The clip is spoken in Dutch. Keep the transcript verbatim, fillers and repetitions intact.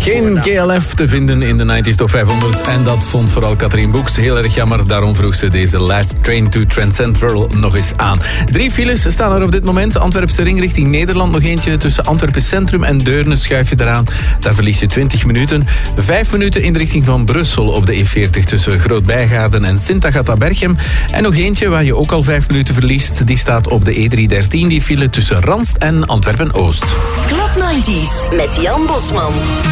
Geen K L F te vinden in de negentig Top vijfhonderd. En dat vond vooral Katrien Boeks heel erg jammer. Daarom vroeg ze deze Last Train to Trent Central nog eens aan. Drie files staan er op dit moment. Antwerpse ring richting Nederland. Nog eentje tussen Antwerpen Centrum en Deurne schuif je eraan. Daar verlies je twintig minuten. Vijf minuten in de richting van Brussel op de E veertig tussen Groot-Bijgaarden en Sint-Agatha-Berchem. En nog eentje waar je ook al vijf minuten verliest. Die staat op de E driehonderddertien. Die file tussen Ranst en Antwerpen-Oost. Club negentig met Jan Bosman.